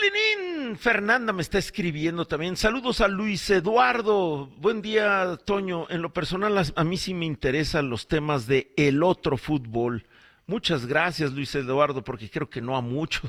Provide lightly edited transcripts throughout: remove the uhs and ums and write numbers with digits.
Lenin. Fernanda me está escribiendo también. Saludos a Luis Eduardo. Buen día, Toño. En lo personal, a mí sí me interesan los temas de el otro fútbol. Muchas gracias, Luis Eduardo, porque creo que no a muchos.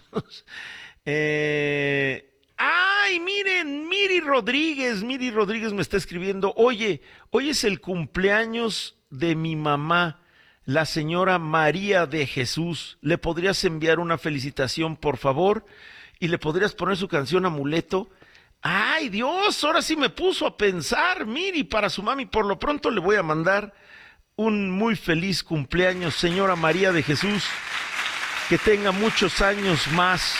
Ay, miren, Miri Rodríguez me está escribiendo. Oye, hoy es el cumpleaños de mi mamá, la señora María de Jesús. ¿Le podrías enviar una felicitación, por favor? ¿Y le podrías poner su canción Amuleto? ¡Ay, Dios! Ahora sí me puso a pensar, Miri, para su mami. Por lo pronto le voy a mandar un muy feliz cumpleaños, señora María de Jesús. Que tenga muchos años más.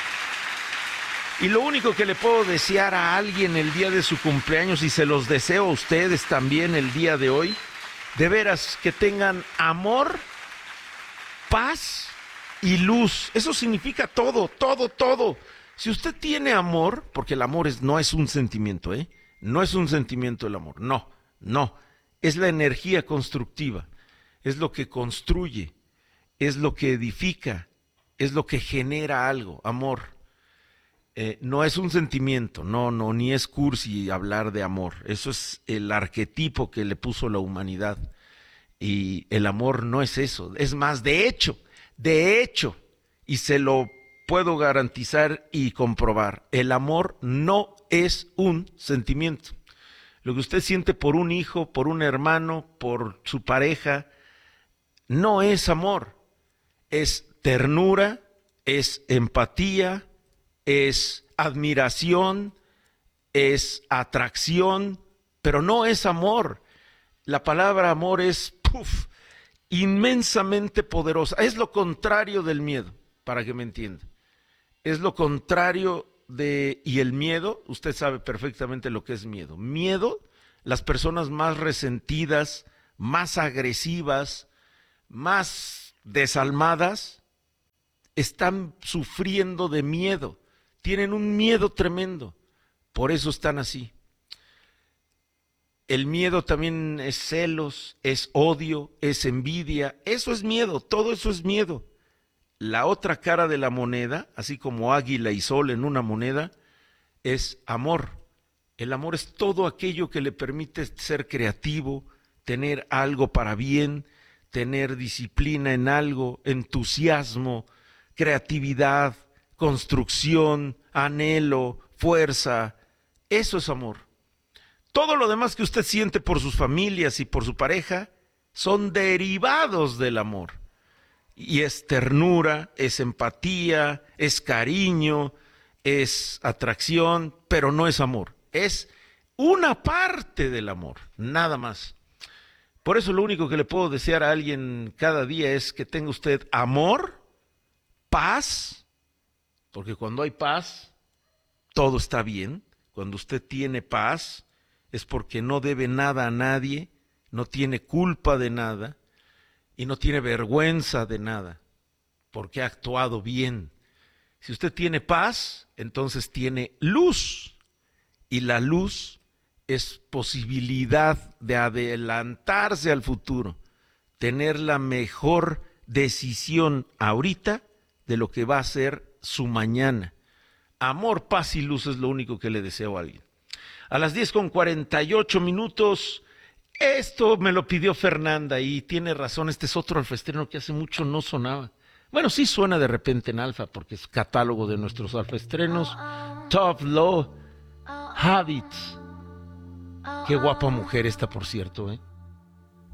Y lo único que le puedo desear a alguien el día de su cumpleaños, y se los deseo a ustedes también el día de hoy, de veras, que tengan amor, paz y luz. Eso significa todo, todo, todo. Si usted tiene amor, porque el amor no es un sentimiento, no es un sentimiento el amor, no, no. Es la energía constructiva, es lo que construye, es lo que edifica, es lo que genera algo, amor. No es un sentimiento, no, ni es cursi hablar de amor. Eso es el arquetipo que le puso la humanidad. Y el amor no es eso. Es más, de hecho, y se lo puedo garantizar y comprobar, el amor no es un sentimiento. Lo que usted siente por un hijo, por un hermano, por su pareja, no es amor. Es ternura, es empatía, es admiración, es atracción, pero no es amor. La palabra amor es inmensamente poderosa. Es lo contrario del miedo, para que me entienda. Es lo contrario y el miedo, usted sabe perfectamente lo que es miedo. Miedo, las personas más resentidas, más agresivas, más desalmadas, están sufriendo de miedo. Tienen un miedo tremendo, por eso están así. El miedo también es celos, es odio, es envidia, eso es miedo, todo eso es miedo. La otra cara de la moneda, así como águila y sol en una moneda, es amor. El amor es todo aquello que le permite ser creativo, tener algo para bien, tener disciplina en algo, entusiasmo, creatividad, construcción, anhelo, fuerza. Eso es amor. Todo lo demás que usted siente por sus familias y por su pareja son derivados del amor. Y es ternura, es empatía, es cariño, es atracción, pero no es amor. Es una parte del amor, nada más. Por eso lo único que le puedo desear a alguien cada día es que tenga usted amor, paz, porque cuando hay paz, todo está bien. Cuando usted tiene paz, es porque no debe nada a nadie, no tiene culpa de nada y no tiene vergüenza de nada, porque ha actuado bien. Si usted tiene paz, entonces tiene luz, y la luz es posibilidad de adelantarse al futuro, tener la mejor decisión ahorita de lo que va a ser su mañana. Amor, paz y luz es lo único que le deseo a alguien. A las 10:48, esto me lo pidió Fernanda y tiene razón, este es otro alfaestreno que hace mucho no sonaba. Bueno, sí suena de repente en alfa porque es catálogo de nuestros alfaestrenos. Top Low Habits. Qué guapa mujer esta, por cierto,